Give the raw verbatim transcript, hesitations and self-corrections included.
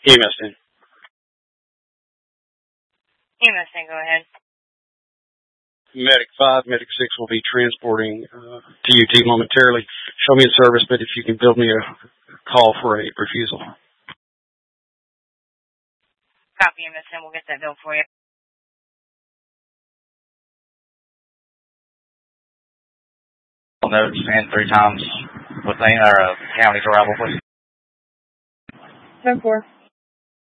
E M S ten. E M S ten, go ahead. Medic five, Medic six will be transporting uh, to U T momentarily. Show me in service, but if you can build me a call for a refusal. Copy, E M S ten. We'll get that built for you. Notes and three times within our uh, county's arrival, please. ten four.